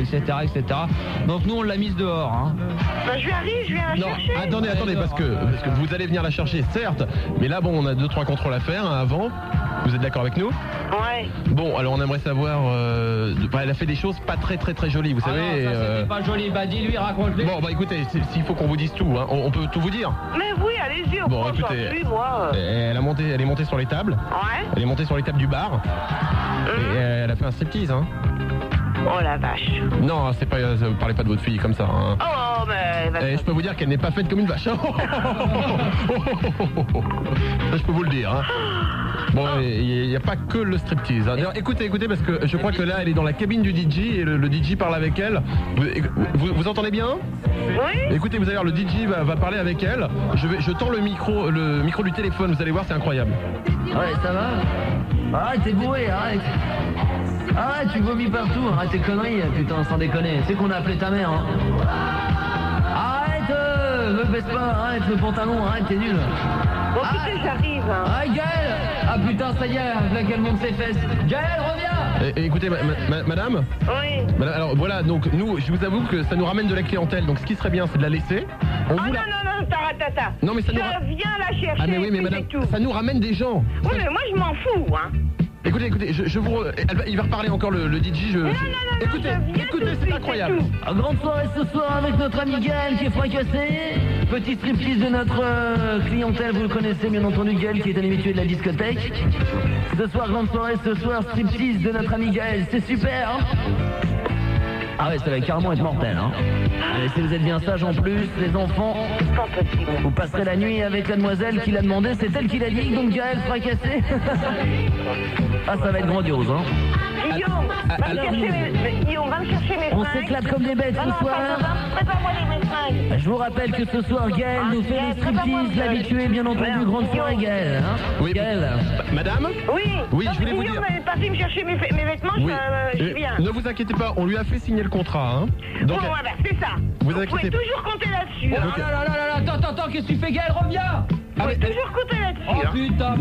etc., etc. Donc nous on l'a mise dehors. Hein. Bah je viens la chercher. Attendez, parce que vous allez venir la chercher, certes, mais là bon, on a 2-3 contrôles à faire avant. Vous êtes d'accord avec nous? Ouais. Bon, alors on aimerait savoir. Elle a fait des choses pas très jolies, vous savez. Non, ça c'était pas joli. Bah dis-lui, raconte-lui. Bon, bah écoutez, s'il faut qu'on vous dise tout, hein, on peut tout vous dire. Mais oui, allez-y, on Bon, prend écoutez, plus, moi. Elle est montée sur les tables. Ouais. Elle est montée sur les tables du bar. Et elle a fait un striptease, hein. Oh la vache. Non, c'est pas. Parlez pas de votre fille comme ça. Hein. Oh, mais. Je peux vous dire qu'elle n'est pas faite comme une vache. Ça, je peux vous le dire. Hein. Bon, il n'y a pas que le striptease. Hein. D'ailleurs, écoutez, parce que je crois que là, elle est dans la cabine du DJ et le DJ parle avec elle. Vous entendez bien? Oui. Écoutez, vous allez voir, le DJ va parler avec elle. Je tends le micro du téléphone. Vous allez voir, c'est incroyable. Ouais, ça va? Arrête, t'es bourré, arrête. Arrête, tu vomis partout, arrête tes conneries, putain, sans déconner. C'est qu'on a appelé ta mère, hein. Arrête, me baisse pas, arrête le pantalon, arrête, t'es nul. Bon, écoutez, j'arrive. Hein. Ah, Gaël! Ah putain, ça y est, là qu'elle monte ses fesses. Gaël, reviens! Écoutez, madame. Oui. Madame, alors voilà, donc nous, je vous avoue que ça nous ramène de la clientèle. Donc ce qui serait bien, c'est de la laisser. Non, taratata. Non, mais ça nous Je viens la chercher. Ah mais oui, mais madame, ça nous ramène des gens. Oui, mais moi je m'en fous, hein. Écoutez, il va reparler encore le DJ. Non, écoutez, c'est incroyable. Grande soirée ce soir avec notre ami Gaël qui est fracassé. Petit striptease de notre clientèle, vous le connaissez bien entendu, Gaël qui est un habitué de la discothèque. Ce soir, grande soirée, ce soir, striptease de notre ami Gaël, c'est super. Hein. Ah ouais, ça va carrément être mortel, hein. Allez, si vous êtes bien sages en plus, les enfants, vous passerez la nuit avec la demoiselle qui l'a demandé, c'est elle qui l'a dit, donc Gaël fracassé. Ah, ça va être grandiose, hein. Guillaume, va me chercher mes fringues. On s'éclate comme des bêtes ce soir. Prépare-moi mes fringues. Je vous rappelle que ce soir, Gaël nous fait les striptease, l'habitué, bien entendu, grande soirée, Gaël. Hein. Oui, Gaël. Madame? Oui, je voulais vous dire. Guillaume est parti me chercher mes vêtements, je viens. Ne vous inquiétez pas, on lui a fait signer le contrat. Hein. Donc, c'est ça. Vous pouvez toujours compter là-dessus. Oh là, attends, qu'est-ce que tu fais, Gaël, reviens. Vous pouvez toujours compter là-dessus. Oh putain,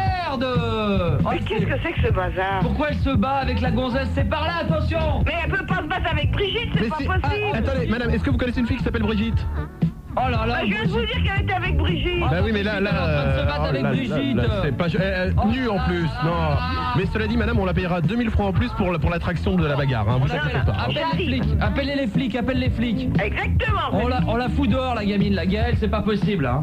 merde. Mais qu'est-ce que c'est que ce bazar? Pourquoi elle se bat avec la gonzesse? C'est par là, attention. Mais elle peut pas se battre avec Brigitte, c'est pas possible. Attendez, madame, est-ce que vous connaissez une fille qui s'appelle Brigitte? Oh là là. Je viens de vous dire qu'elle était avec Brigitte. Bah oui, mais là, en train de se battre avec Brigitte. C'est pas nu en plus. Non. Mais cela dit, madame, on la payera 2000 francs en plus pour l'attraction de la bagarre. Hein. Vous inquiétez pas. Appelle les flics. Exactement. On la fout dehors, la gamine, la Gaëlle, c'est pas possible. Hein.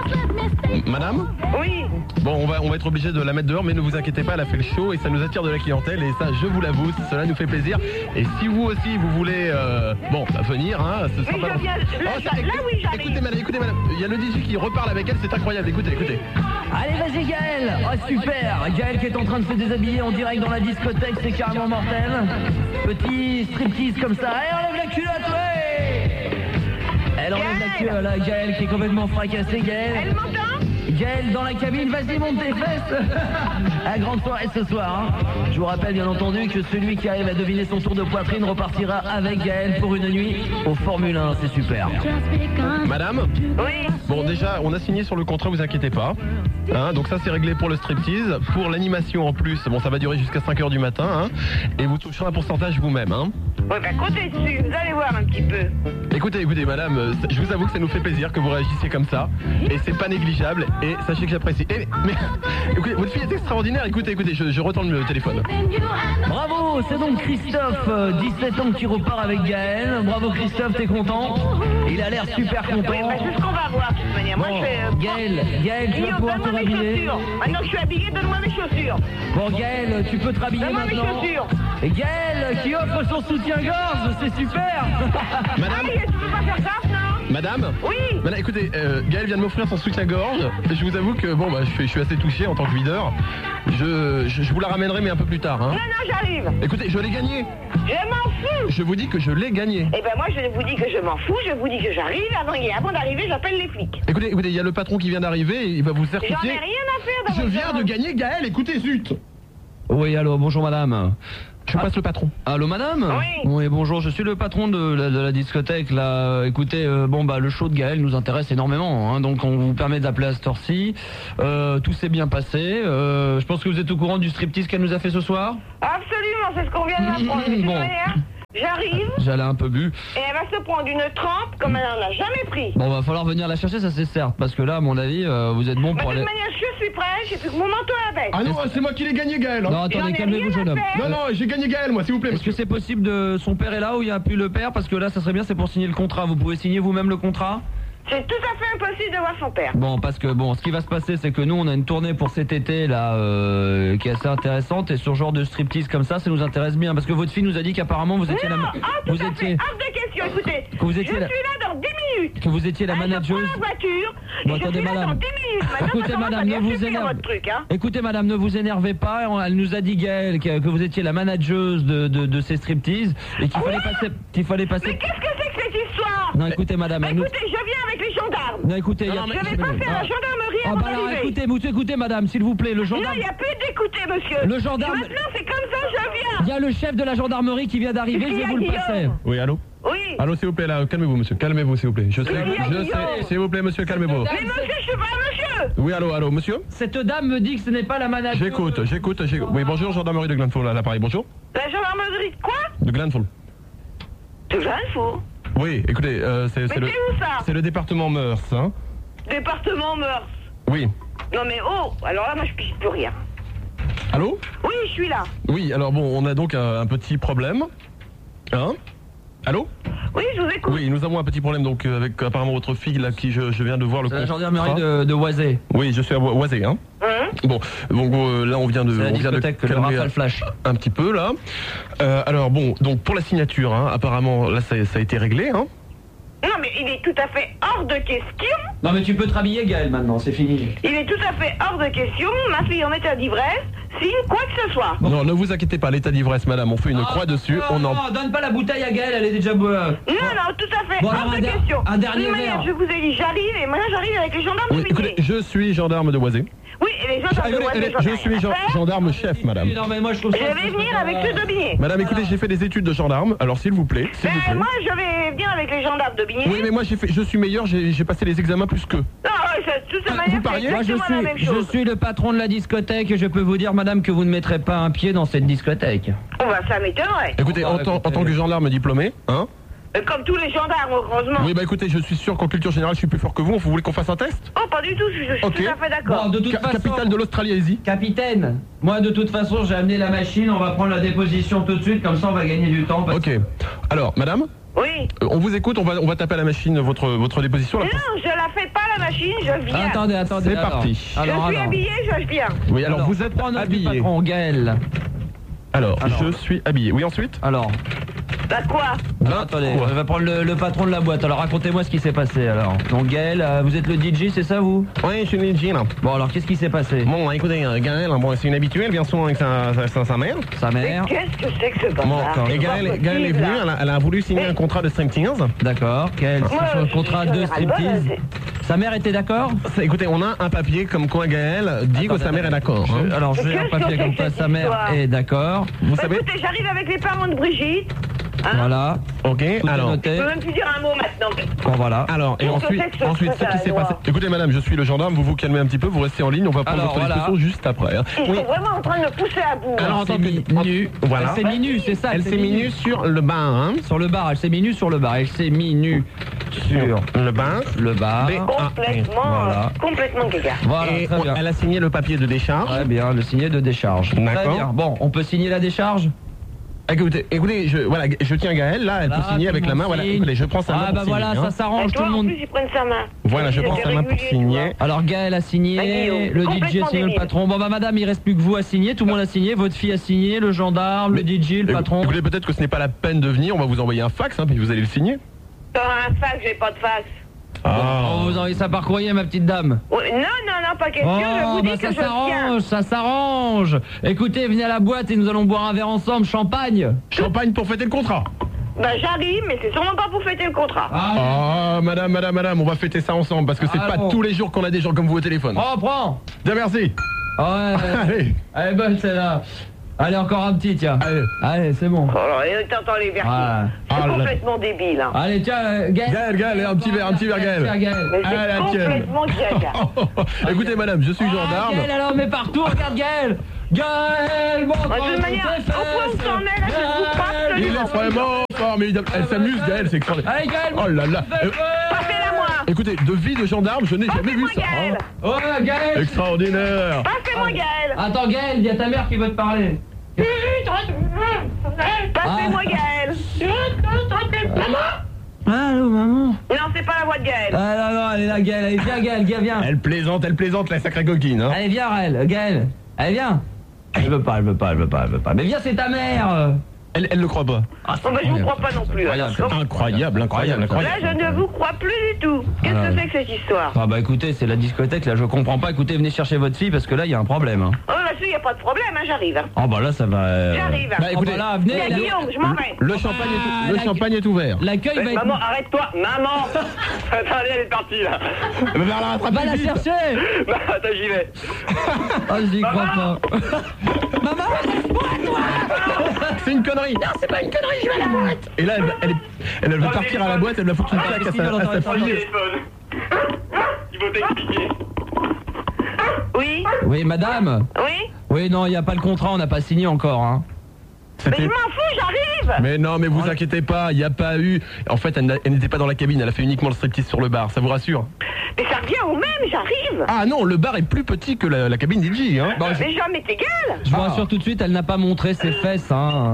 Madame? Oui. Bon, on va être obligé de la mettre dehors, mais ne vous inquiétez pas, elle a fait le show et ça nous attire de la clientèle et ça, je vous l'avoue, cela nous fait plaisir. Et si vous aussi, vous voulez, venir, hein, ce sera pas. Oui, j'arrive. Écoutez, madame, il y a le DJ qui reparle avec elle, c'est incroyable. Écoutez. Allez, vas-y, Gaël. Oh, super. Gaël qui est en train de se déshabiller en direct dans la discothèque, c'est carrément mortel. Petit striptease comme ça. Allez, enlève la culotte, ouais. Elle enlève la culotte, là, Gaël qui est complètement fracassé, Gaël. Elle m'entend? Gaël dans la cabine, vas-y, monte tes fesses. À grande soirée ce soir, hein. Je vous rappelle bien entendu que celui qui arrive à deviner son tour de poitrine repartira avec Gaël pour une nuit au Formule 1, c'est super. Madame? Oui. Bon, déjà, on a signé sur le contrat, vous inquiétez pas. Hein, donc ça, c'est réglé pour le striptease. Pour l'animation en plus, bon, ça va durer jusqu'à 5h du matin. Hein, et vous toucherez un pourcentage vous-même. Hein. Oui, comptez dessus, vous allez voir un petit peu. Écoutez, madame, je vous avoue que ça nous fait plaisir que vous réagissiez comme ça. Et c'est pas négligeable. Et sachez que j'apprécie. Mais écoutez, votre fille est extraordinaire. Écoutez, je retourne le téléphone. Bravo, c'est donc Christophe, 17 ans, qui repart avec Gaël. Bravo Christophe, t'es content? Il a l'air super content. Oui, c'est ce qu'on va voir de toute manière. Moi, Gaël, tu vas pouvoir te rhabiller. Maintenant que je suis habillé, donne-moi mes chaussures. Bon, Gaël, tu peux te rhabiller maintenant. Donne-moi mes chaussures. Et Gaël qui offre son soutien-gorge, c'est super. Madame, tu peux pas faire ça, non? Madame? Oui. Madame, écoutez, Gaël vient de m'offrir son soutien-gorge. Je vous avoue que je suis assez touché en tant que videur. Je vous la ramènerai mais un peu plus tard. Hein. Non, j'arrive. Écoutez, je l'ai gagné. Je m'en fous. Je vous dis que je l'ai gagné. Eh ben moi je vous dis que je m'en fous, je vous dis que j'arrive, avant d'arriver j'appelle les flics. Écoutez, il y a le patron qui vient d'arriver, il va vous faire J'en ai rien à faire Je viens de gagner, Gaël, écoutez, zut. Oui, allô, bonjour madame. Je passe le patron. Allô madame? Oui, bonjour, je suis le patron de la discothèque là. Écoutez, le show de Gaël nous intéresse énormément, hein, donc on vous permet d'appeler à cette heure-ci. Tout s'est bien passé. Je pense que vous êtes au courant du striptease qu'elle nous a fait ce soir. Absolument, c'est ce qu'on vient de m'apprendre. J'arrive, J'allais un peu bu. et elle va se prendre une trempe comme elle n'en a jamais pris. Bon, va falloir venir la chercher, ça c'est certes. Parce que là, à mon avis, vous êtes bon Mais pour de aller... toute manière, je suis prêt, j'ai plus que mon manteau à la baisse. Ah non, c'est moi qui l'ai gagné, Gaël. hein. Non, attendez, J'en ai calmez-vous, rien jeune à homme. faire. Non, j'ai gagné Gaël, moi, s'il vous plaît. Est-ce que c'est possible de... Son père est là ou il n'y a plus le père? Parce que là, ça serait bien, c'est pour signer le contrat. Vous pouvez signer vous-même le contrat? C'est tout à fait impossible de voir son père. Bon, parce que bon, ce qui va se passer, c'est que nous, on a une tournée pour cet été là, qui est assez intéressante, et sur ce genre de striptease comme ça nous intéresse bien, parce que votre fille nous a dit qu'apparemment vous étiez Non, vous tout à étiez, fait, hors de question, écoutez. Que vous Je étiez suis la- là dans 10 minutes. que vous étiez la Allez, manageuse. Je prends la voiture, Bon, et je attendez, suis là madame. dans 10 minutes. Maintenant, Écoutez, ça commence madame, à ne bien vous suffire, énervez. votre truc, hein. Écoutez, madame, ne vous énervez pas. Elle nous a dit Gaëlle que vous étiez la manageuse de ces striptease et qu'il fallait passer. Mais qu'est-ce que c'est que cette histoire? Non, écoutez, madame. elle nous- Écoutez, je viens avec les gendarmes. Non, écoutez, il y a... Je vais passer à la gendarmerie Ah avant bah alors, d'arriver. écoutez, madame, s'il vous plaît, le Non, gendarme. il n'y a plus d'écouter, monsieur. Le gendarme- Maintenant, c'est comme ça, je Il viens. y a le chef de la gendarmerie qui vient d'arriver. Je vais vous le passer. Oui, allô? Oui. Allô, s'il vous plaît, là, calmez-vous, monsieur. Calmez-vous, s'il vous plaît. Je sais, Guillaume. s'il vous plaît, monsieur, calmez-vous. Mais monsieur, je suis pas un monsieur. Oui, allô, monsieur? Cette dame me dit que ce n'est pas la manageuse. J'écoute. Oui, bonjour, gendarmerie de Glenfall, à l'appareil, bonjour. La gendarmerie de quoi? De Glenfall. De Glenfaux. Oui, écoutez, c'est Mais le... c'est où ça? C'est le département Meurs, hein? Département Meurs. Oui. Non mais oh, alors là, moi, je pige plus rien. Allô? Oui, je suis là. Oui, alors bon, on a donc un petit problème. Hein? Allô? Oui, je vous écoute. Oui, nous avons un petit problème donc avec apparemment votre fille là qui je viens de voir le C'est la contrat. gendarmerie de Oisé. Oui, je suis à Oisé, hein. Hein? Bon, donc là on vient de C'est la on vient de discothèque, le calmer Rafale Flash. un petit peu là. Alors bon, donc pour la signature, hein, apparemment là ça a été réglé, hein. Non mais il est tout à fait hors de question. Non mais tu peux te rhabiller, Gaël, maintenant, c'est fini. Il est tout à fait hors de question. Ma fille en état d'ivresse. Signe quoi que ce soit. Non, ne vous inquiétez pas, l'état d'ivresse, madame, on fait une croix dessus, on en... Non, donne pas la bouteille à Gaël, elle est déjà... Non, tout à fait Bon, hors alors, de question. un dernier De toute manière, verre. je vous ai dit, j'arrive et maintenant j'arrive avec les gendarmes Oui, de écoutez, Bigné. je suis gendarme de Oisé. Oui, et les gendarmes de Oisé, j'en ai Je rien suis à faire. gendarme chef, madame. Non mais moi je trouve Je ça... vais venir avec ceux de Bigné. Madame, écoutez, j'ai fait des études de gendarme, alors s'il vous plaît, s'il vous Mais plaît. moi, je vais venir avec les gendarmes de Bigné. Oui, mais moi je suis meilleur, j'ai passé les examens plus qu'eux. Non, c'est de toute vous manière, c'est pariez Moi exactement la même je chose. suis le patron de la discothèque et je peux vous dire, madame, que vous ne mettrez pas un pied dans cette discothèque. Oh, bah, ça m'étonnerait. Écoutez, Bah, en tant écoutez. que gendarme diplômé, hein. Comme tous les gendarmes, heureusement. Oui, bah écoutez, je suis sûr qu'en culture générale, je suis plus fort que vous. Vous voulez qu'on fasse un test? Oh, pas du tout, je suis Ok. tout à fait d'accord. Bon, de toute façon... Capitale de l'Australie, Capitaine, moi de toute façon j'ai amené la machine, on va prendre la déposition tout de suite, comme ça on va gagner du temps. parce- Ok. Alors, madame, Oui. on vous écoute, on va taper à la machine votre déposition. là. Non, je la fais pas la machine, je viens. Attendez. C'est alors. parti. Je suis habillé, je viens. Oui, alors vous êtes prends notre du habillé. patron, Gaël. Alors, Alors. je suis habillé. Oui, ensuite? Alors, Bah quoi? attendez, quoi on va prendre le patron de la boîte. Alors racontez-moi ce qui s'est passé alors. Donc Gaël, vous êtes le DJ, c'est ça vous? Oui, je suis le DJ là. Bon alors qu'est-ce qui s'est passé? Bon, écoutez, Gaël, bon, c'est une habituelle, elle vient souvent avec sa mère. Sa Mais mère? qu'est-ce que c'est que ce Bon, bazar? et Gaël est venue, elle a voulu signer un contrat de striptease. D'accord, Gaël, Moi, c'est sur le je contrat suis de sur le ras-le-bol, striptease. Sa mère était d'accord? Écoutez, on a un papier comme quoi Gaël dit que sa mère est d'accord. hein. Alors j'ai un Qu'est-ce papier que comme c'est quoi que sa cette mère histoire est d'accord. Vous Bah, savez? écoutez, j'arrive avec les parents de Brigitte. Hein? Voilà, Ok, tout est alors. noté. Je peux même plus dire un mot maintenant. Bon voilà. Alors, et Qu'est-ce que ensuite, c'est que ce ensuite, truc ce à qui la s'est loi passé. Écoutez, madame, je suis le gendarme, vous vous calmez un petit peu, vous restez en ligne, on va prendre Alors, votre voilà. discussion juste après. hein. Ils Oui. sont vraiment en train de me pousser à bout. Alors, Elle s'est en tant que- mis nue. Voilà. Elle s'est mis nue, c'est ça. Elle s'est mis nue sur le bar, hein. sur le bar. Elle s'est mis nue sur le bar. Elle s'est mis nue sur le bar. le bar. Mais- Complètement, Voilà. complètement gaga. Voilà, Et très bien. elle a signé le papier de décharge. Très bien, le signet de décharge. Très D'accord. bien. Bon, on peut signer la décharge? Écoutez, je tiens Gaël, là, elle Là, peut signer tout avec le la monde main. Voilà, signe. écoutez, je prends sa main Ah pour bah signer, voilà, hein. ça s'arrange, Et tout toi, le en monde. plus, ils prennent sa main. Voilà, je Ils prends étaient sa main pour réguliers, tu signer. vois. Alors Gaël a signé, Bah, Guillaume, le DJ a complètement signé, le débile. patron. Bon bah madame, il reste plus que vous à signer, tout le monde a signé, votre fille a signé, le gendarme, le DJ, le patron. Écoutez, peut-être que ce n'est pas la peine de venir, on va vous envoyer un fax, hein, puis vous allez le signer. T'auras un fax, j'ai pas de fax. On vous envoie ça par courrier, ma petite dame. Ouais, non, pas question, je vous dis bah que ça je viens. s'arrange, ça s'arrange. Écoutez, venez à la boîte et nous allons boire un verre ensemble, champagne. Champagne pour fêter le contrat. Bah j'arrive, mais c'est sûrement pas pour fêter le contrat. Ah, madame, on va fêter ça ensemble, parce que c'est Ah, pas bon. tous les jours qu'on a des gens comme vous au téléphone. Oh, prends. Bien, merci. Ouais, Allez, elle est bonne celle-là. Allez, encore un petit, tiens. allez. Allez, c'est bon. Oh là, et t'entends les vertiges. Ouais. C'est Ah là là. complètement débile. Hein. Allez, tiens, Gaël. Gaël, un petit verre, Gaël. Mais Ah, la c'est tienne. complètement gaga. Écoutez, madame, je suis Ah, gendarme. Gaël, alors, mais partout, regarde Gaël. Gaël, De toute manière, au point où t'en es, là, je vous crois Il est absolument. vraiment formidable. Elle s'amuse, Gaël, c'est extraordinaire. Allez, Gaël, Oh là là. Passez-la moi. Écoutez, de vie de gendarme, je n'ai jamais vu Passez-moi ça. Gaël. Oh, Gaël. Extraordinaire. Passez-moi Gaël. Attends, Gaël, il y a ta mère qui veut te parler. Passez-moi Gaël. Allô, maman. Non, c'est pas la voix de Gaël. Ah non, non, elle est là, Gaël. Allez, viens, Gaël, viens. Elle plaisante, la sacrée coquine. Hein. Allez, viens, Gaël. Allez, viens. Elle veut pas. Mais viens, c'est ta mère. Elle le croit pas. Bon, bah, je vous crois pas non plus. alors. Incroyable. Là, je ne vous crois plus du tout. Qu'est-ce que c'est que cette histoire? Ah bah écoutez, c'est la discothèque, là, je comprends pas. Écoutez, venez chercher votre fille, parce que là, il y a un problème. Hein. Oh, là-dessus, il n'y a pas de problème, hein, j'arrive. Hein. Oh bah là, ça va... J'arrive. Bah écoutez, là, venez. Tiens, Guillaume, je m'en vais. le champagne est ouvert. L'accueil va être... Maman, arrête-toi, maman. Attendez, elle est partie là. Va la chercher. Bah, attends, j'y vais. Oh, j'y crois pas. Maman, C'est une connerie. Non, c'est pas une connerie, je vais à la boîte. Et là, elle veut partir à la boîte, elle va foutre une claque à sa fille. Téléphone. Il faut t'expliquer. Oui? Oui, madame. Oui? Oui, non, il n'y a pas le contrat, on n'a pas signé encore. Hein. Mais je m'en fous, j'arrive. Mais non, mais vous inquiétez pas, il n'y a pas eu... En fait, elle n'était pas dans la cabine, elle a fait uniquement le striptease sur le bar, ça vous rassure? Mais ça revient au même, j'arrive. Ah non, le bar est plus petit que la cabine DJ, hein. Mais j'en m'est égal. Je vous rassure tout de suite, elle n'a pas montré ses fesses. Hein.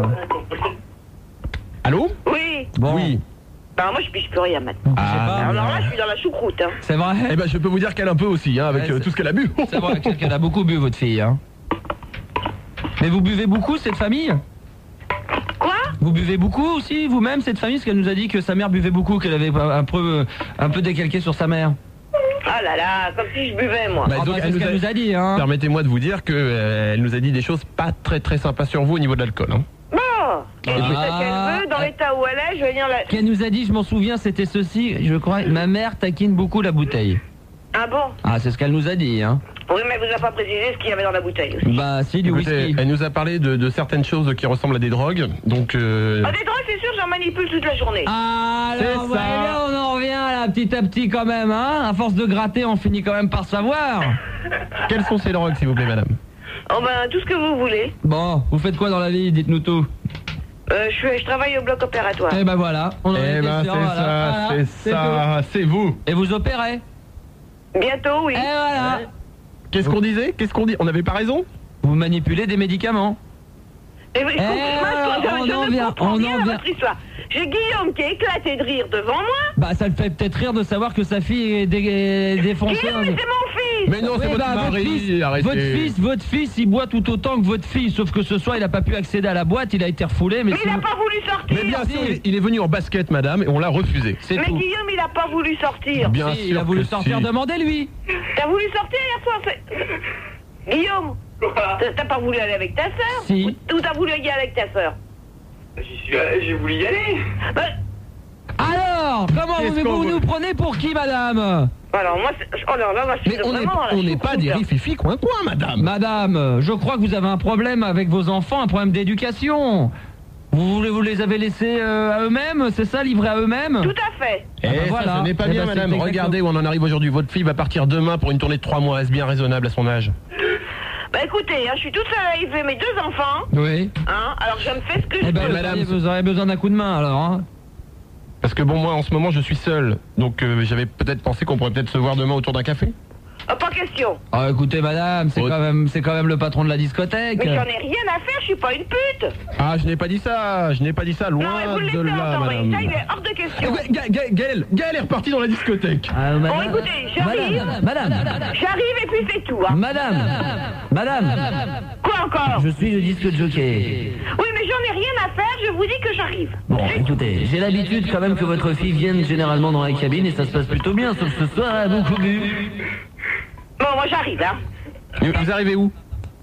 Allô? Oui. Bon. Oui. Bah, moi, je piche plus rien maintenant. Je sais pas. Alors là, je suis dans la choucroute. Hein. C'est vrai. Eh ben, je peux vous dire qu'elle un peu aussi, hein, avec Ouais, tout ce qu'elle a bu. C'est vrai qu'elle a beaucoup bu, votre fille. Hein. Mais vous buvez beaucoup, cette famille? Quoi? Vous buvez beaucoup aussi, vous-même, cette famille? Parce qu'elle nous a dit que sa mère buvait beaucoup, qu'elle avait un peu décalqué sur sa mère. Ah là là, comme si je buvais, moi. Bah, Ah donc, bah, c'est ce qu'elle nous a dit, hein. Permettez-moi de vous dire qu'elle nous a dit des choses pas très très sympas sur vous au niveau de l'alcool. Hein. Bon, qu'est-ce que Ah. c'est qu'elle veut, dans l'état où elle est, je vais venir la... Qu'elle nous a dit, je m'en souviens, c'était ceci, je crois, ma mère taquine beaucoup la bouteille. Ah bon? Ah, c'est ce qu'elle nous a dit, hein. Oui, mais vous n'avez pas précisé ce qu'il y avait dans la bouteille aussi. Bah, si, du Écoutez, whisky. elle nous a parlé de certaines choses qui ressemblent à des drogues, donc... Ah, des drogues, c'est sûr, j'en manipule toute la journée. Ah, C'est alors, ça. bah, on en revient là, petit à petit quand même, hein. À force de gratter, on finit quand même par savoir. Quelles sont ces drogues, s'il vous plaît, madame? Oh ben, tout ce que vous voulez. Bon, vous faites quoi dans la vie? Dites-nous tout. Je travaille au bloc opératoire. Eh ben voilà, on en Eh était ben, sûr, c'est voilà, ça, voilà, c'est ça, c'est vous. tout. Et vous opérez? Bientôt, oui. Et voilà. Qu'est-ce qu'on disait? Qu'est-ce qu'on dit? On n'avait pas raison? Vous manipulez des médicaments. Et oui, on en vient, comprends on rien en à vient. votre histoire. J'ai Guillaume qui est éclaté de rire devant moi. Bah, ça le fait peut-être rire de savoir que sa fille est défoncée. Guillaume, mais c'est mon fils. Mais non, c'est Oui, votre bah, mari, arrêtez. votre fils, il boit tout autant que votre fille, sauf que ce soir, il n'a pas pu accéder à la boîte, il a été refoulé, mais Mais il sinon- n'a pas voulu sortir. Mais bien sûr, il est venu en basket, madame, et on l'a refusé. c'est Mais tout. Guillaume, il n'a pas voulu sortir. Bien Si, sûr il a voulu que sortir, si. demandez-lui. T'as voulu sortir hier soir, Guillaume, t'as pas voulu aller avec ta sœur? Si. Ou t'as voulu y aller avec ta sœur? J'ai voulu y aller. Alors, comment Qu'est-ce vous qu'on veut nous prenez pour qui, madame? Alors moi, oh là là, moi, je suis Mais on vraiment dans la n'est pas des choucroute. rififi coin-coin, madame. Madame, je crois que vous avez un problème avec vos enfants, un problème d'éducation. Vous les avez laissés à eux-mêmes, c'est ça, livrés à eux-mêmes? Tout à fait. Eh, Ah bah ça, voilà. ce n'est pas Eh bien, ben, c'est madame. exactement- Regardez où on en arrive aujourd'hui. Votre fille va partir demain pour une tournée de 3 mois. Est-ce bien raisonnable à son âge? Bah écoutez, hein, je suis toute seule à élever mes 2 enfants, Oui. hein, alors je me fais ce que je Eh ben, peux. madame, vous aurez besoin d'un coup de main, alors, hein. Parce que bon, moi, en ce moment, je suis seul. Donc, j'avais peut-être pensé qu'on pourrait peut-être se voir demain autour d'un café. Ah, pas question. Ah, écoutez, madame, c'est Oh. quand même le patron de la discothèque. Mais j'en ai rien à faire, je suis pas une pute. Ah, je n'ai pas dit ça. Je n'ai pas dit ça. Non, mais Loin vous le de laissez là, entendre, et madame. ça, il est hors de question. Gaël est reparti dans la discothèque. Ah, Bon, écoutez, j'arrive. Madame, J'arrive et puis c'est tout, hein. madame, Quoi encore? je suis le disque jockey. Oui, mais j'en ai rien à faire, je vous dis que j'arrive. Bon, écoutez, j'ai l'habitude quand même que votre fille vienne généralement dans la cabine et ça se passe plutôt bien, sauf ce soir, elle a beaucoup bu. Bon, moi j'arrive, hein. Et vous arrivez où?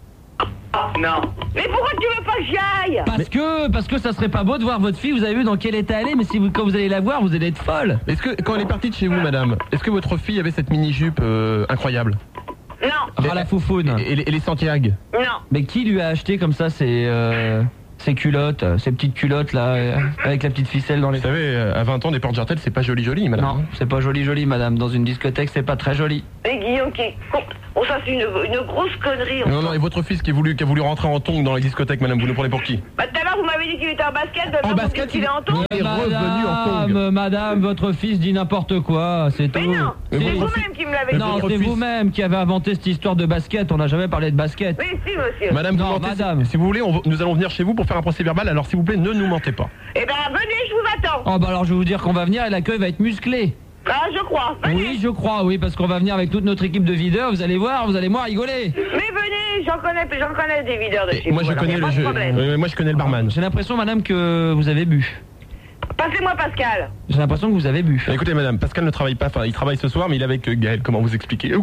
Non. Mais pourquoi tu veux pas que j'y aille? Parce que ça serait pas beau de voir votre fille, vous avez vu dans quel état elle est, mais si quand vous allez la voir, vous allez être folle. Est-ce que, quand elle est partie de chez vous, madame, est-ce que votre fille avait cette mini-jupe incroyable? Non, Ah, la foufoune. Et les Santiago? non. Mais qui lui a acheté comme ça ces culottes, ces petites culottes là, avec la petite ficelle dans les... Vous savez, à 20 ans, des portes jartelles, c'est pas joli, madame. Non, c'est pas joli, madame. Dans une discothèque, c'est pas très joli. Et Guillaume qui... Oh, ça, c'est une grosse connerie. Non, non, et votre fils qui a voulu rentrer en tongs dans la discothèque, madame, vous le prenez pour qui? Bah, tout à l'heure, vous m'avez dit qu'il était en basket. En basket, il est en tongs. il est revenu en tongs. Madame, votre fils dit n'importe quoi, c'est tout. Mais non, c'est vous-même qui me l'avez dit. Non, c'est vous-même qui avez inventé cette histoire de basket, on n'a jamais parlé de basket. Oui, si, monsieur. Madame, Non, vous mentez, madame. si vous voulez, nous allons venir chez vous pour faire un procès verbal, alors s'il vous plaît, ne nous mentez pas. Eh ben, venez, je vous attends. Oh bah alors je vais vous dire qu'on va venir et l'accueil va être musclé. Ah, je crois. Venez. Oui, je crois, oui, parce qu'on va venir avec toute notre équipe de videurs, vous allez voir, vous allez moi rigoler. Mais venez, j'en connais des videurs de chez Moi, vous. je alors, connais y a pas de problème. moi, je connais le barman. J'ai l'impression, madame, que vous avez bu. Passez-moi Pascal. J'ai l'impression que vous avez bu. Écoutez, madame, Pascal ne travaille pas, enfin, il travaille ce soir, mais il est avec Gaël, comment vous expliquer?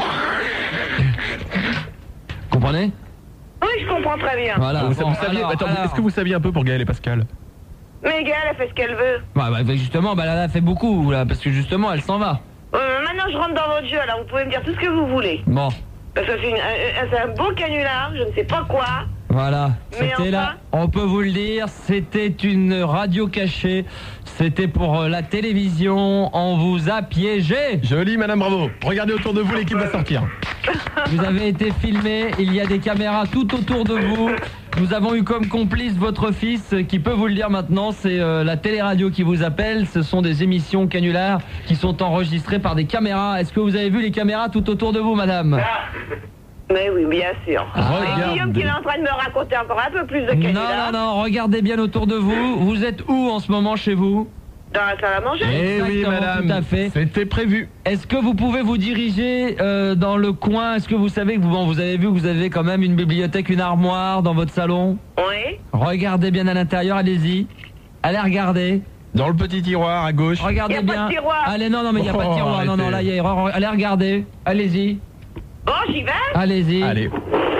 Comprenez? Oui, je comprends très bien. Voilà. Vous bon, saviez, alors, attends, alors. est-ce que vous saviez un peu pour Gaël et Pascal? Mais Gaëlle, elle fait ce qu'elle veut. Bah, justement, bah, là, elle a fait beaucoup, là, parce que justement, elle s'en va. Maintenant, je rentre dans votre jeu, alors vous pouvez me dire tout ce que vous voulez. Bon, Parce que c'est un beau canular, je ne sais pas quoi. voilà. Mais C'était là, on peut vous le dire, c'était une radio cachée. C'était pour la télévision, on vous a piégé. Joli, madame, bravo. Regardez autour de vous, l'équipe va sortir. Vous avez été filmé, il y a des caméras tout autour de vous. Nous avons eu comme complice votre fils qui peut vous le dire maintenant, c'est la télé-radio qui vous appelle. Ce sont des émissions canulars qui sont enregistrées par des caméras. Est-ce que vous avez vu les caméras tout autour de vous, madame? Mais oui, bien sûr. Regardez. Et Guillaume qui est en train de me raconter encore un peu plus de canular. Non, regardez bien autour de vous. Vous êtes où en ce moment chez vous? Dans la salle à manger. Eh oui, Exactement, madame, tout à fait. c'était prévu. Est-ce que vous pouvez vous diriger dans le coin? Est-ce que vous savez que vous avez vu que vous avez quand même une bibliothèque, une armoire dans votre salon? Oui. Regardez bien à l'intérieur, allez-y. Allez regarder. Dans le petit tiroir à gauche. Regardez Y a pas bien. de tiroir. Allez, non, mais il n'y a pas de tiroir. Non, non, là, il y a... Allez regarder. Allez-y. Bon, j'y vais. Allez-y. Allez.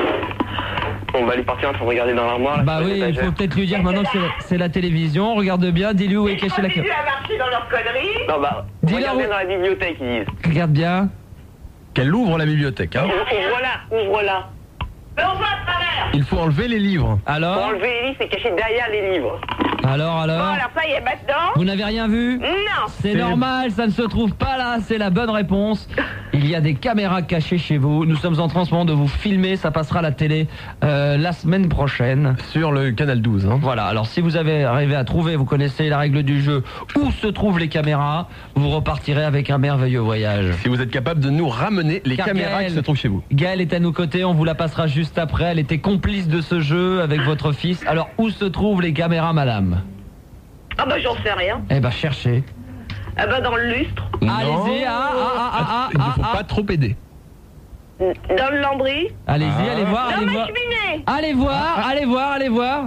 On va aller partir en train de regarder dans l'armoire. Bah oui, il faut peut-être lui dire maintenant que c'est la télévision. Regarde bien, dis-lui où est cachée la Continue caméra. à marcher dans leurs conneries. Non, bah, Dis-leur regardez où- dans la bibliothèque, ils disent. Regarde bien. Qu'elle ouvre la bibliothèque, hein. Ouvre-la. Mais on va à travers. Il faut enlever les livres. Pour Alors enlever les livres, c'est caché derrière les livres. Alors Bon, alors ça y est, maintenant. Vous n'avez rien vu? Non. C'est normal, ça ne se trouve pas là, c'est la bonne réponse. Il y a des caméras cachées chez vous. Nous sommes en train en ce moment de vous filmer, ça passera à la télé la semaine prochaine. Sur le canal 12, hein. Voilà, alors si vous avez arrivé à trouver, vous connaissez la règle du jeu, où se trouvent les caméras, vous repartirez avec un merveilleux voyage. Si vous êtes capable de nous ramener les Car caméras Gaël- qui se trouvent chez vous. Gaëlle est à nos côtés, on vous la passera juste après. Elle était complice de ce jeu avec votre fils. Alors, où se trouvent les caméras, madame? Ah bah j'en sais rien. Eh ben, cherchez. Ah bah dans le lustre. Allez-y, Il ne faut pas trop aider. Dans le lambris. Allez-y, allez voir, Dans allez ma voir. cheminée. Allez voir, allez voir, allez voir.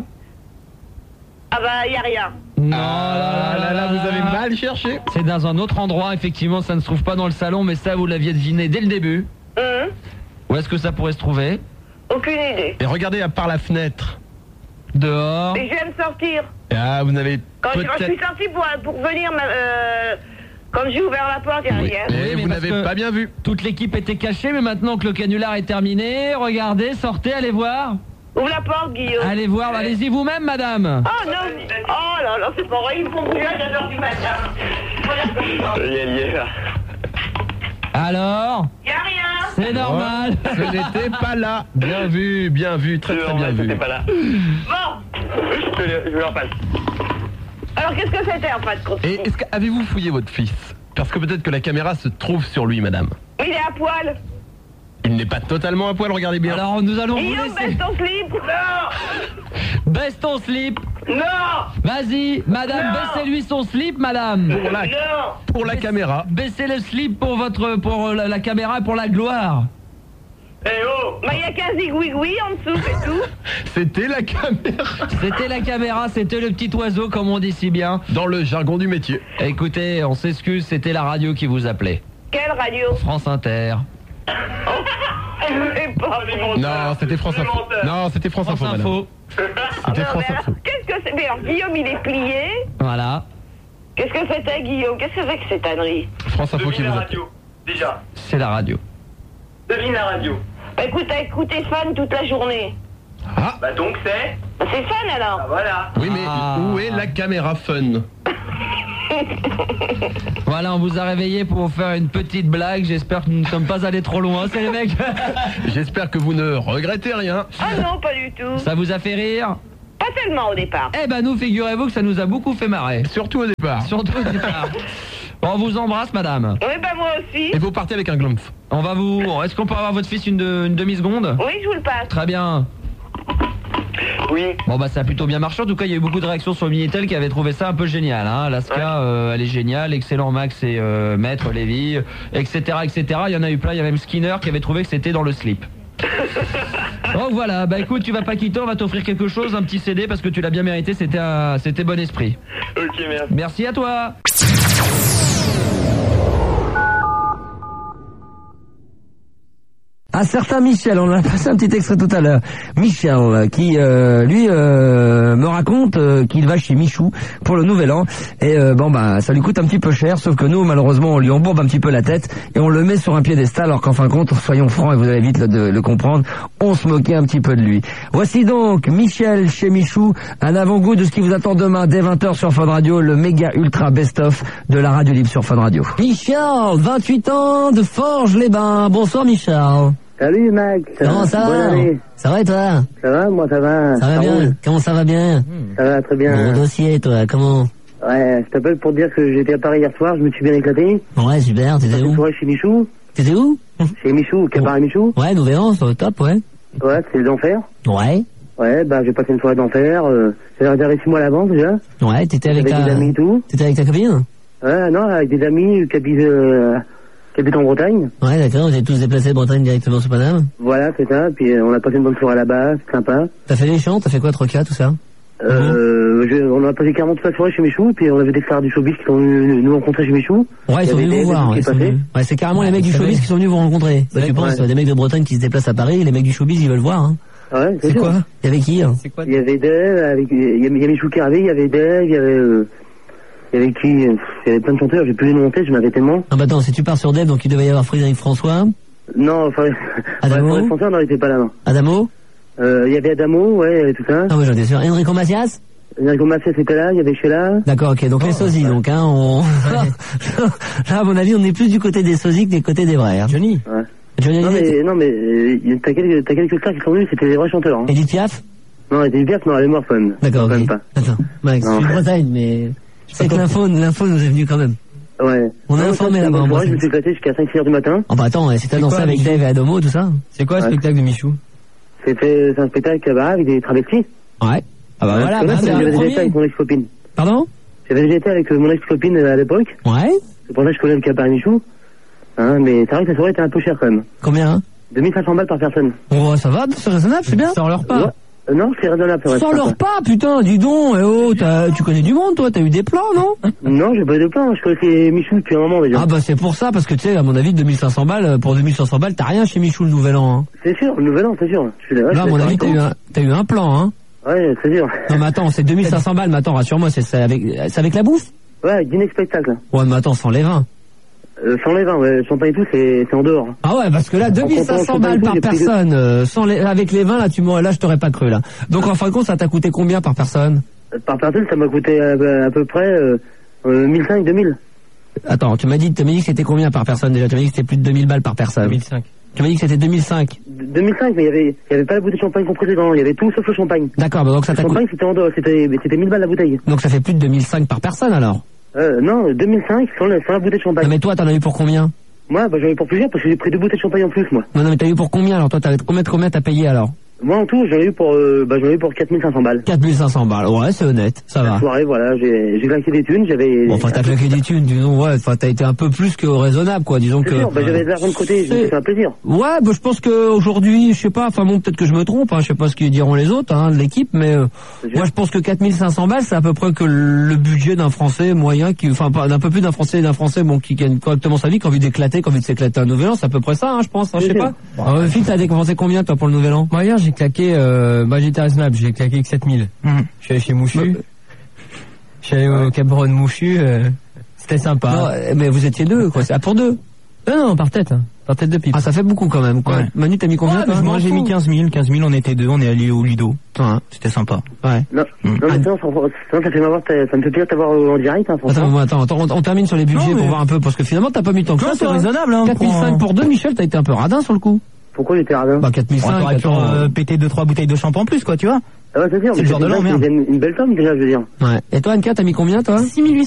Ah bah y a rien. Non, là, vous avez mal cherché. C'est dans un autre endroit, effectivement, ça ne se trouve pas dans le salon, mais ça, vous l'aviez deviné dès le début. Où est-ce que ça pourrait se trouver? Aucune idée. Et regardez à part la fenêtre. Dehors. Et je viens de sortir. Ah, vous n'avez Quand je peut-être... suis sortie pour venir, quand j'ai ouvert la porte, il n'y a Oui. rien. Oui, Et mais vous parce n'avez que- pas bien vu. Toute l'équipe était cachée, mais maintenant que le canular est terminé, regardez, sortez, allez voir. Ouvre la porte, Guillaume. Allez voir, allez-y vous-même, madame. Oh non. Oh là là, c'est pas vrai, ils me font brûler à 9h du matin. Il est là. Alors, Y a rien. c'est normal. Ce n'était pas là. Bien vu, très très bien vu. C'était pas là. Bon. Je leur passe. Alors qu'est-ce que c'était en fin de compte? Et est-ce que avez-vous fouillé votre fils? Parce que peut-être que la caméra se trouve sur lui, madame. Il est à poil. Il n'est pas totalement à poil, regardez bien. Alors, nous allons vous Guillaume, laisser. baisse ton slip. Non. Baisse ton slip. Non. Vas-y, madame, Non. baissez-lui son slip, madame. Non. Pour la caméra. Baissez le slip pour la caméra et pour la gloire. Eh oh! Bah y a qu'un zigouigoui en dessous, c'est tout. C'était la caméra. C'était la caméra, c'était le petit oiseau, comme on dit si bien. Dans le jargon du métier. Écoutez, on s'excuse, c'était la radio qui vous appelait. Quelle radio? France Inter. C'est pas vrai. Non, c'était France Info. Non, c'était France Info, France madame. Info. C'était Non, France mais Info. alors, qu'est-ce que c'est? Mais alors, Guillaume, il est plié. Voilà. Qu'est-ce que c'était, Guillaume? Qu'est-ce que c'est que cette ânnerie? France Info qui Devine vous la appelle. radio. Déjà. C'est la radio. Devine la radio. Bah écoute, t'as écouté Fun toute la journée. Ah, Bah donc c'est. Bah, c'est Fun alors. Ah voilà. oui, mais Ah. où est la caméra fun? Voilà, on vous a réveillé pour vous faire une petite blague. J'espère que nous ne sommes pas allés trop loin, c'est les mecs. J'espère que vous ne regrettez rien. Ah non, pas du tout. Ça vous a fait rire? Pas tellement au départ. Eh ben nous, figurez-vous que ça nous a beaucoup fait marrer. Surtout au départ. Surtout au départ. Bon, on vous embrasse, madame. Oui, bah moi aussi. Et vous partez avec un glumph. On va vous... Est-ce qu'on peut avoir votre fils une demi-seconde? Oui, je vous le passe. Très bien. Oui. Bon bah ça a plutôt bien marché. En tout cas, il y a eu beaucoup de réactions sur le Minitel qui avaient trouvé ça un peu génial. Hein. Alaska, elle est géniale. Excellent Max et Maître Lévy, etc., etc. Il y en a eu plein. Il y a même Skinner qui avait trouvé que c'était dans le slip. Donc voilà. Bah écoute, tu vas pas quitter. On va t'offrir quelque chose, un petit CD parce que tu l'as bien mérité. C'était bon esprit. Ok, merci. Merci à toi. Un certain Michel, on a passé un petit extrait tout à l'heure. Michel, qui lui me raconte qu'il va chez Michou pour le Nouvel An. Et ça lui coûte un petit peu cher, sauf que nous, malheureusement, on lui embourbe un petit peu la tête et on le met sur un piédestal, alors qu'en fin de compte, soyons francs et vous allez vite le comprendre, on se moquait un petit peu de lui. Voici donc Michel chez Michou, un avant-goût de ce qui vous attend demain dès 20h sur Fun Radio, le méga ultra best-of de la radio libre sur Fun Radio. Michel, 28 ans de Forges-les-Bains. Bonsoir Michel. Salut Max. Comment ça Bonne va? année. Ça va et toi? Ça va, moi ça va. Ça va bien? roule. Comment ça va bien? Ça va très bien. Bon dossier toi, comment? Ouais, je t'appelle pour te dire que j'étais à Paris hier soir, je me suis bien éclaté. Ouais, super, t'étais Une où? soirée chez Michou. T'étais où? Chez Michou, Cabaret Michou. Ouais, Nouvel An, c'est au top, ouais. Ouais, c'est l'enfer. Ouais. Ouais, bah j'ai passé une soirée d'enfer. J'avais réservé 6 mois à l'avance déjà. Ouais, t'étais avec Avec des amis et tout. T'étais avec ta copine? Ouais, non, avec des amis qui habitent en Bretagne. Ouais, d'accord, vous êtes tous déplacés de Bretagne directement sur Paname. Voilà, c'est ça. Puis on a passé une bonne soirée là-bas, c'est sympa. T'as fait les chants, t'as fait quoi, Troca, tout ça? On a passé carrément toute la soirée chez Michou, puis on avait des stars du showbiz qui sont venus nous rencontrer chez Michou. Ouais, ils sont Il y venus avait vous des voir. trucs Ouais, qui ils sont passaient. venus. Ouais, c'est carrément les mecs du showbiz qui sont venus vous rencontrer. Bah, tu penses, des mecs de Bretagne qui se déplacent à Paris, les mecs du showbiz, ils veulent voir, hein. Ouais, C'est sûr. quoi? Il y avait qui, hein? Il y avait Dave, il y a Michou qui arrivait, il y avait Dave, il y avait qui? Il y avait plein de chanteurs, j'ai plus les noms en tête, je m'avais tellement. Ah bah attends, si tu pars sur Dave, donc il devait y avoir Frédéric François. Non, enfin, Adamo? ouais, François, non, il était pas là, non. Adamo? Il y avait Adamo, ouais, il y avait tout ça. Ah ouais, j'en étais sûr. Enrico Macias? Enrico Macias était là, il y avait Sheila. D'accord, ok, donc les sosies, donc, hein, là, à mon avis, on est plus du côté des sosies que des côtés des vrais, hein. Johnny? Ouais. Johnny Hallyday? Non, mais t'as quelques stars qui sont venus, c'était des vrais chanteurs, hein. Edith Piaf? Non, Edith Piaf, non, elle est morte quand même. D'accord, Quand ok. même pas. Attends, Max, je suis de Bretagne, mais c'est que l'info nous est venue quand même. Ouais. On a informé là-bas, en Moi, je Bretagne. me suis éclaté jusqu'à 5-6 heures du matin. Oh bah attends, si t'as dansé avec Dave et Adamo, tout ça? C'est quoi le spectacle de Michou? C'est un spectacle cabaret avec des travestis. Ouais. Ah bah voilà, bah, c'est J'avais le déjà été premier. avec mon ex-copine. Pardon? J'avais déjà été avec mon ex-copine à l'époque. Ouais. C'est pour ça que je connais le cabaret Michou. Hein, mais c'est vrai que la soirée était un peu chère quand même. Combien, hein? 2500 balles par personne. Oh, ça va, c'est raisonnable, c'est bien. Sans leur pas. Ouais. Non, c'est raisonnable, c'est vrai. Sans leur pas, putain, dis donc, tu connais du monde, toi, t'as eu des plans, non? Non, j'ai pas eu de plan, je connaissais Michou depuis un moment déjà. Ah bah c'est pour ça, parce que tu sais, à mon avis, 2500 balles, pour 2500 balles, t'as rien chez Michou le Nouvel An, hein. C'est sûr, le nouvel an, c'est sûr. Je suis Là, à mon avis, t'as eu un plan, hein. Ouais, c'est sûr. Non mais attends, c'est 2500 balles, mais attends, rassure-moi, c'est avec la bouffe? Ouais, avec dîner spectacle. Ouais, mais attends, sans les vins. Sans les vins, ouais, champagne et tout, c'est en dehors. Ah ouais, parce que là, 2500 balles par personne, avec les vins, là, là, je t'aurais pas cru, là. Donc, en fin de compte, ça t'a coûté combien par personne? Par personne, ça m'a coûté à peu près 1500, 2000. Attends, tu m'as dit que c'était combien par personne déjà? Tu m'as dit que c'était plus de 2000 balles par personne. 2005. Tu m'as dit que c'était 2005. 2005, mais il y avait pas la bouteille de champagne comprise dedans, il y avait tout sauf le champagne. D'accord, bah donc ça Le t'a coûté. champagne, c'était en dehors, c'était 1000 balles la bouteille. Donc ça fait plus de 2005 par personne alors? Non, 2005 sans la bouteille de champagne. Non mais toi, t'en as eu pour combien? Moi, bah j'en ai eu pour plusieurs parce que j'ai pris 2 bouteilles de champagne en plus, moi. Non, mais t'as eu pour combien alors? Toi, combien t'as payé alors? Moi, en tout, j'en ai eu pour 4500 balles. 4500 balles, ouais, c'est honnête, ça va. La soirée, voilà, j'ai claqué des thunes, j'avais... Bon, enfin, t'as claqué des thunes, disons, ouais, enfin, t'as été un peu plus que raisonnable, quoi, disons que... C'est sûr, bah j'avais de l'argent de côté, je me suis fait un plaisir. Ouais, bah je pense qu'aujourd'hui, je sais pas, enfin bon, peut-être que je me trompe, hein, je sais pas ce qu'ils diront les autres, hein, de l'équipe, mais moi je pense que 4500 balles, c'est à peu près que le budget d'un Français moyen, d'un peu plus d'un Français bon, qui gagne correctement sa vie, qui a envie d'éclater, qui a envie de s'éclater un nouvel an, c'est à peu près ça, hein, je pense, hein, je sais pas. Phil, t'as dépensé combien, toi, pour le nouvel an? Moi, hier, j'ai claqué, j'étais raisonnable, j'ai claqué que 7000. Je suis allé chez Mouchu. Je suis allé au cabaret de Mouchu, c'était sympa. Non, mais vous étiez deux, quoi, c'est pour deux. Non, par tête. Par tête de pipe. Ah, ça fait beaucoup quand même. Quoi. Ouais. Manu, t'as mis combien toi? Moi, j'ai mis 15 000. 15 000, on était deux, on est allé au Ludo. Ouais. C'était sympa. Ouais. Non, non, mais ça me fait m'avoir, ça me fait plaisir de t'avoir en direct, hein, franchement. Attends, on termine sur les budgets pour voir un peu, parce que finalement, t'as pas mis tant que ça. C'est raisonnable, hein. 4005 pour 2, Michel, t'as été un peu radin sur le coup. Pourquoi j'étais radin? Bah, 4005. T'aurais pu péter 2-3 bouteilles de shampoing en plus, quoi, tu vois. Ah ouais, c'est sûr. C'est le genre de l'an, merde. Une belle somme, déjà, je veux dire. Ouais. Et toi, Anka, t'as mis combien, toi?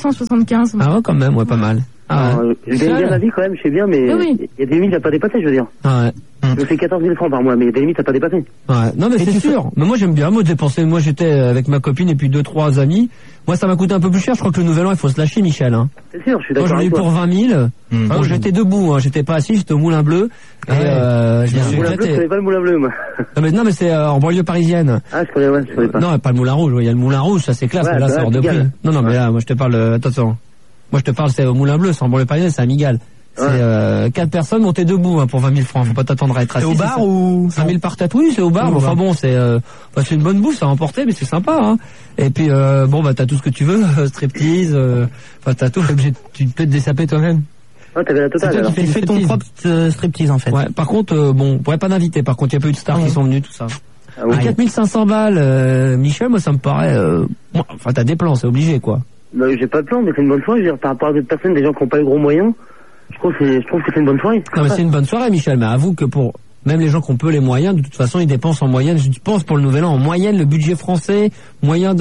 6875. Ah ouais, quand même, ouais, pas mal. Ah ouais. Je gagne bien la vie quand même, je sais bien, mais il y a des limites à pas dépasser, je veux dire. Ouais. Je me fais 14 000 francs par mois, mais il y a des limites à pas dépasser. Ouais. Non, mais c'est sûr. Mais moi, j'aime bien, moi, dépenser. Moi, j'étais avec ma copine et puis 2-3 amis. Moi, ça m'a coûté un peu plus cher. Je crois que le nouvel an, il faut se lâcher, Michel, hein. C'est sûr, je suis moi, d'accord. Moi, j'en ai eu pour 20 000. Moi, j'étais debout, hein. J'étais pas assis, j'étais au Moulin Bleu. Et, je me suis Moulin Bleu, je connais pas le Moulin Bleu, moi. Non, mais c'est en banlieue parisienne. Ah, je connais pas. Non, pas le Moulin Rouge. Il y a le Moulin Rouge, ça c'est classe, mais là, c'est hors de prix. Non, mais là, moi, je te parle, attention. Moi, je te parle, c'est au Moulin Bleu, c'est en banlieue parisienne, c'est à Migal. C'est 4 personnes montées debout hein, pour 20 000 francs. Faut pas t'attendre à être assis. C'est au bar ou 5 000 par tête? Oui, c'est au bar. Enfin bon, c'est une bonne bouffe, ça à emporter, mais c'est sympa. Hein. Et puis bon, bah t'as tout ce que tu veux, striptease. Enfin t'as tout. Tu peux te dessaper toi-même. Ouais, t'avais la totale. C'est toi qui fais ton propre striptease en fait. Ouais. Par contre, bon, ouais, pas d'invité. Par contre, il y a pas eu de stars qui sont venus, tout ça. Ah oui. 4500 balles, Michel, moi ça me paraît. Enfin, t'as des plans, c'est obligé quoi. Bah, j'ai pas de plan, mais c'est une bonne soirée. Je veux dire, par rapport à d'autres personnes, des gens qui n'ont pas les gros moyens, je trouve que c'est une bonne soirée. Non, mais c'est une bonne soirée, Michel. Mais avoue que pour même les gens qui ont peu les moyens, de toute façon, ils dépensent en moyenne. Je pense pour le nouvel an, en moyenne, le budget français moyen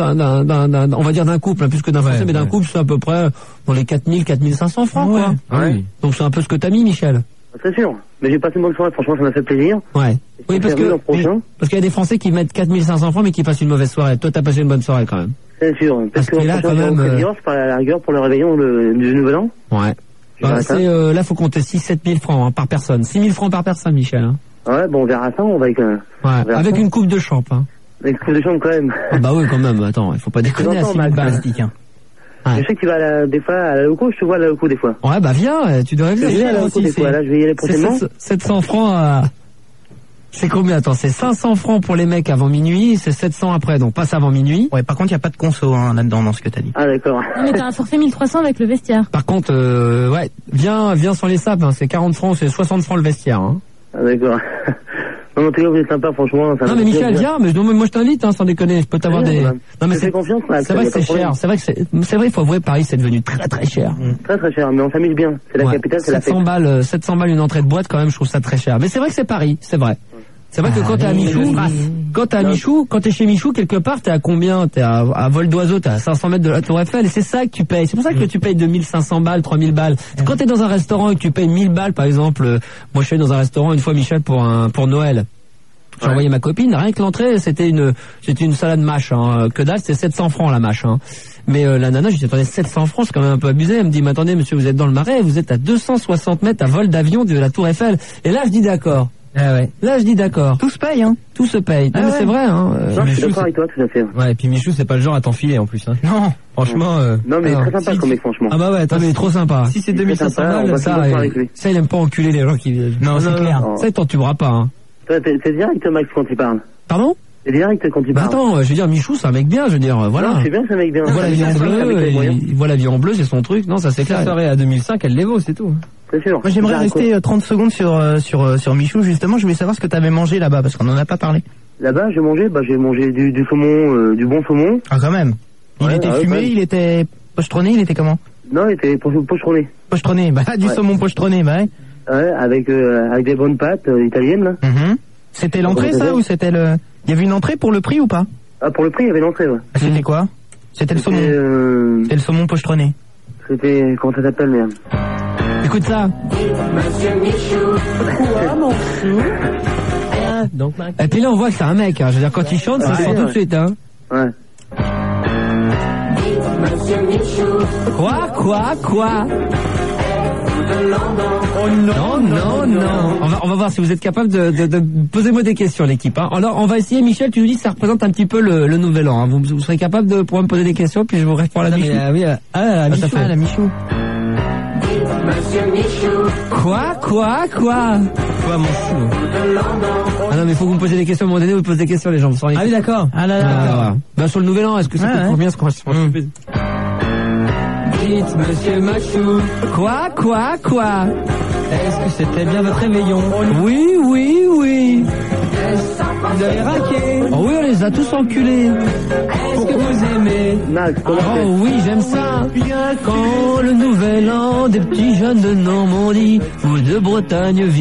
on va dire d'un couple, hein, plus que d'un français, mais d'un couple, c'est à peu près dans les 4000, 4500 francs, quoi. Ouais. Donc c'est un peu ce que t'as mis, Michel. C'est sûr. Mais j'ai passé une bonne soirée. Franchement, ça m'a fait plaisir. Ouais. Oui, parce qu'il y a des Français qui mettent 4500 francs, mais qui passent une mauvaise soirée. Toi, t'as passé une bonne soirée quand même. C'est sûr. Parce que là, quand même, c'est pas à la rigueur pour le réveillon du nouvel an. Ouais. Bah, là, faut compter 6-7 000 francs hein, par personne. 6 000 francs par personne, Michel. Hein. Ouais, bon, on verra ça. On va avec une coupe de champ. Hein. Avec une coupe de champ quand même. Ah bah oui, quand même. Attends, il faut pas déconner à 6 000 balles. Ouais. Je sais que tu vas des fois à la loco, je te vois à la loco des fois. Ouais, bah viens, tu devrais venir. Je vais à la loco des fois, là, je vais y aller prochainement. 700 francs C'est combien? Attends, c'est 500 francs pour les mecs avant minuit, c'est 700 après, donc passe avant minuit. Ouais, par contre, il n'y a pas de conso hein, là-dedans dans ce que t'as dit. Ah, d'accord. Non, mais t'as un forfait 1300 avec le vestiaire. Par contre, ouais, viens sans les sapes, hein, c'est 40 francs, c'est 60 francs le vestiaire. Hein. Ah, d'accord. Non, t'es vous êtes sympa, franchement. Non, mais Michel, viens, mais moi je t'invite, hein, sans déconner, je peux t'avoir des... Non, mais c'est confiance, c'est vrai que c'est cher, c'est vrai, il faut avouer, Paris, c'est devenu très très cher. Très très cher, mais on s'amuse bien. C'est la capitale, c'est la fête. 700 balles une entrée de boîte, quand même, je trouve ça très cher. Mais c'est vrai que c'est Paris, c'est vrai. C'est vrai que quand t'es à Michou, quand t'es chez Michou, quelque part, t'es à combien? T'es à vol d'oiseau, t'es à 500 mètres de la Tour Eiffel, et c'est ça que tu payes. C'est pour ça que tu payes 2500 balles, 3000 balles. Quand t'es dans un restaurant et que tu payes 1000 balles, par exemple, moi je suis allé dans un restaurant une fois, Michel, pour Noël. J'ai envoyé ma copine, rien que l'entrée, c'était une salade mâche, hein. Que dalle, c'était 700 francs la mâche, hein. Mais la nana, je lui ai dit, attendez, 700 francs, c'est quand même un peu abusé. Elle me dit, mais attendez, monsieur, vous êtes dans le Marais, vous êtes à 260 mètres à vol d'avion de la Tour Eiffel. Et là, je dis d'accord. Ah ouais. Là, je dis d'accord. Tout se paye, hein. Tout se paye. Non, mais c'est vrai, hein. Non, je suis d'accord avec toi, tout à fait. Ouais, et puis Michou, c'est pas le genre à t'enfiler, en plus, hein. Non. Franchement, non, mais très sympa comme mec, franchement. Ah bah ouais, attends, mais il est trop sympa. Si c'est 2500 balles, ça, il aime pas enculer les gens qui viennent. Non, c'est clair. Ça, il t'en tuera pas, hein. Toi, t'es direct, Max, quand tu parles. Pardon? C'est direct quand tu parles. Attends, je veux dire, Michou, c'est un mec bien, je veux dire, voilà. Non, c'est bien, c'est un mec bien. Voilà, l'avion bleu, il voit l'avion bleu, c'est son truc, non, ça c'est clair. La soirée à 2005, elle les vaut, c'est tout. C'est sûr. Moi, j'aimerais rester 30 secondes sur Michou, justement, je voulais savoir ce que t'avais mangé là-bas, parce qu'on en a pas parlé. Là-bas, j'ai mangé du saumon, du bon saumon. Ah, quand même. Il était fumé, il était pochetronné, il était comment? Non, il était pochetronné. Pochetronné, bah, du saumon pochetronné, bah ouais. Ouais, avec des bonnes pâtes italiennes, là. C'était l'entrée, ça, ou c'était le... Il y avait une entrée pour le prix ou pas? Ah, pour le prix, il y avait l'entrée, ouais. C'était quoi? C'était le saumon. C'était le saumon pochetronné. C'était, comment ça s'appelle, merde? Écoute ça. Monsieur Michou, quoi, mon chou? Donc, et puis là, on voit que c'est un mec, hein. Je veux dire, quand il chante, ça se sent tout de suite, hein. Ouais. Monsieur Michou. Quoi? Oh non. On va voir si vous êtes capable de poser-moi des questions, l'équipe. Hein. Alors, on va essayer. Michel, tu nous dis que ça représente un petit peu le nouvel an. Hein. Vous serez capable de pouvoir me poser des questions, puis je vous réponds à la Michou. La Michou. Monsieur Michou. Quoi, mon chou? Ah non, mais faut que vous me posiez des questions à un moment donné, vous posez des questions, les gens. Ah oui, d'accord. Ah là. Ben, sur le nouvel an, est-ce que ça coûte combien ce qu'on va Dites, monsieur Machou. Quoi? Est-ce que c'était bien votre réveillon? Oui, oui, oui. Vous avez raqué? Oh oui, on les a tous enculés. Est-ce que vous aimez? Max, comment Oh oui, j'aime ça. Quand le nouvel an des petits jeunes de Normandie ou de Bretagne vient.